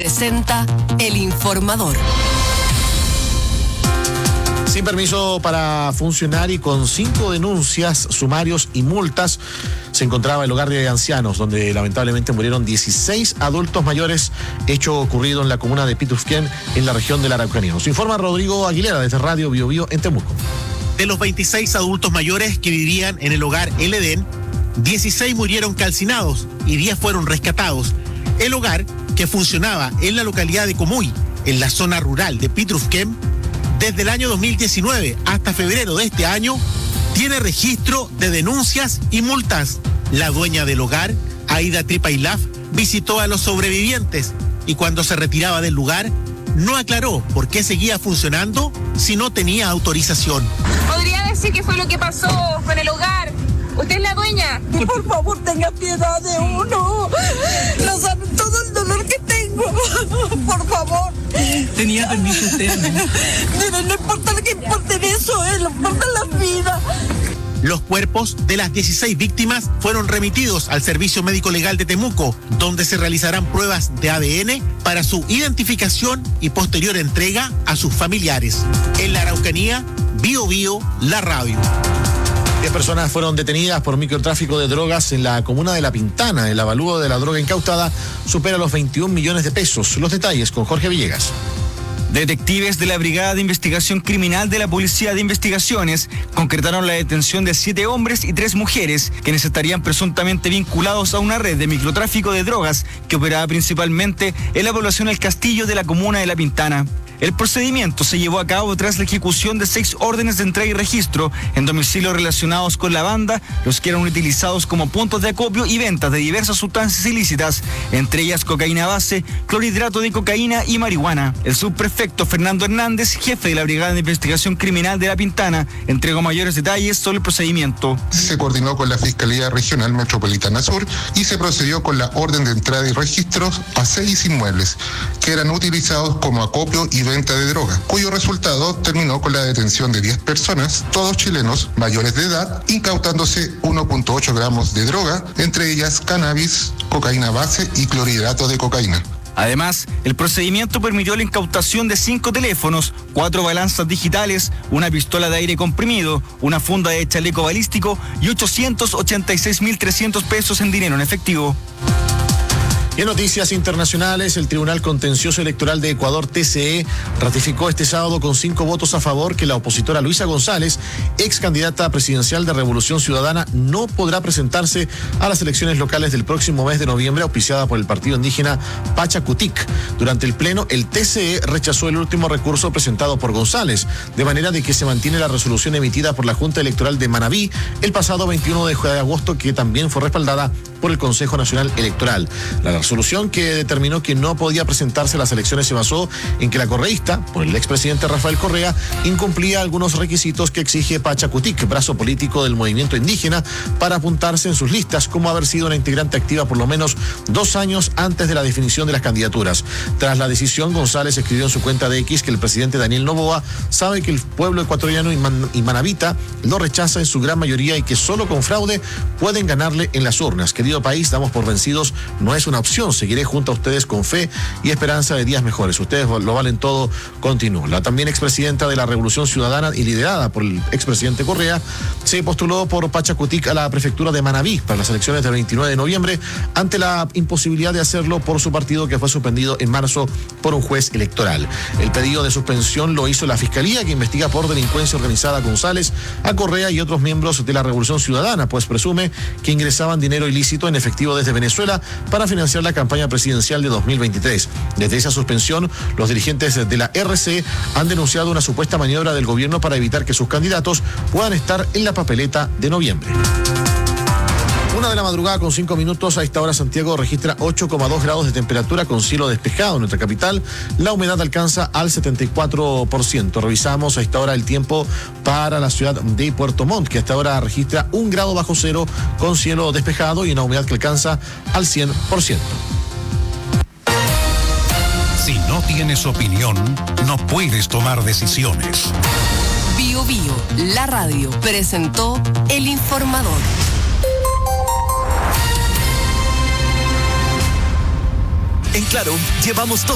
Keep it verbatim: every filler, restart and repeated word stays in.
presenta El Informador. Sin permiso para funcionar y con cinco denuncias, sumarios y multas, se encontraba el hogar de ancianos, donde lamentablemente murieron dieciséis adultos mayores, hecho ocurrido en la comuna de Pitufquén, en la región de la Araucanía. Nos informa Rodrigo Aguilera desde Radio Bio Bio en Temuco. De los veintiséis adultos mayores que vivían en el hogar El Edén, dieciséis murieron calcinados y diez fueron rescatados. El hogar, que funcionaba en la localidad de Comuy, en la zona rural de Pitufquén, desde el año dos mil diecinueve hasta febrero de este año, tiene registro de denuncias y multas. La dueña del hogar, Aida Tripailaf, visitó a los sobrevivientes y cuando se retiraba del lugar, no aclaró por qué seguía funcionando si no tenía autorización. ¿Podría decir qué fue lo que pasó con el hogar? ¿Usted es la dueña? Por favor, tenga piedad de uno. No saben todo el dolor que tengo. Por favor. ¿Tenía permiso usted? Mire, no importa lo que importe de eso, eh, no importa la vida. Los cuerpos de las dieciséis víctimas fueron remitidos al Servicio Médico Legal de Temuco, donde se realizarán pruebas de A D N para su identificación y posterior entrega a sus familiares. En la Araucanía, Bio Bio, la radio. Diez personas fueron detenidas por microtráfico de drogas en la comuna de La Pintana. El avalúo de la droga incautada supera los veintiún millones de pesos. Los detalles con Jorge Villegas. Detectives de la Brigada de Investigación Criminal de la Policía de Investigaciones concretaron la detención de siete hombres y tres mujeres, quienes estarían presuntamente vinculados a una red de microtráfico de drogas que operaba principalmente en la población El Castillo de la comuna de La Pintana. El procedimiento se llevó a cabo tras la ejecución de seis órdenes de entrega y registro en domicilios relacionados con la banda, los que eran utilizados como puntos de acopio y ventas de diversas sustancias ilícitas, entre ellas cocaína base, clorhidrato de cocaína y marihuana. El subprefecto Fernando Hernández, jefe de la Brigada de Investigación Criminal de La Pintana, entregó mayores detalles sobre el procedimiento. Se coordinó con la Fiscalía Regional Metropolitana Sur y se procedió con la orden de entrada y registros a seis inmuebles que eran utilizados como acopio y venta de droga, cuyo resultado terminó con la detención de diez personas, todos chilenos mayores de edad, incautándose uno punto ocho gramos de droga, entre ellas cannabis, cocaína base y clorhidrato de cocaína. Además, el procedimiento permitió la incautación de cinco teléfonos, cuatro balanzas digitales, una pistola de aire comprimido, una funda de chaleco balístico y ochocientos ochenta y seis mil trescientos pesos en dinero en efectivo. Y en noticias internacionales, el Tribunal Contencioso Electoral de Ecuador, T C E, ratificó este sábado con cinco votos a favor que la opositora Luisa González, ex candidata presidencial de Revolución Ciudadana, no podrá presentarse a las elecciones locales del próximo mes de noviembre, auspiciada por el partido indígena Pachacutic. Durante el pleno, el T C E rechazó el último recurso presentado por González, de manera de que se mantiene la resolución emitida por la Junta Electoral de Manabí el pasado veintiuno de agosto, que también fue respaldada por el Consejo Nacional Electoral. La resolución que determinó que no podía presentarse a las elecciones se basó en que la correísta, por el expresidente Rafael Correa, incumplía algunos requisitos que exige Pachacutic, brazo político del movimiento indígena, para apuntarse en sus listas, como haber sido una integrante activa por lo menos dos años antes de la definición de las candidaturas. Tras la decisión, González escribió en su cuenta de X que el presidente Daniel Noboa sabe que el pueblo ecuatoriano y, man, y manabita lo rechaza en su gran mayoría y que solo con fraude pueden ganarle en las urnas. Querido país, damos por vencidos, no es una opción. Seguiré junto a ustedes con fe y esperanza de días mejores. Ustedes lo valen todo, continuó. La también expresidenta de la Revolución Ciudadana y liderada por el expresidente Correa se postuló por Pachacutic a la prefectura de Manabí para las elecciones del veintinueve de noviembre ante la imposibilidad de hacerlo por su partido, que fue suspendido en marzo por un juez electoral. El pedido de suspensión lo hizo la Fiscalía, que investiga por delincuencia organizada a González, a Correa y otros miembros de la Revolución Ciudadana, pues presume que ingresaban dinero ilícito en efectivo desde Venezuela para financiar la campaña presidencial de dos mil veintitrés. Desde esa suspensión, los dirigentes de la R C han denunciado una supuesta maniobra del gobierno para evitar que sus candidatos puedan estar en la papeleta de noviembre. Una de la madrugada con cinco minutos. A esta hora Santiago registra ocho coma dos grados de temperatura con cielo despejado en nuestra capital. La humedad alcanza al setenta y cuatro por ciento. Revisamos a esta hora el tiempo para la ciudad de Puerto Montt, que hasta ahora registra un grado bajo cero con cielo despejado y una humedad que alcanza al cien por ciento. Si no tienes opinión, no puedes tomar decisiones. Bio Bio, la radio, presentó El Informador. En Claro, llevamos dos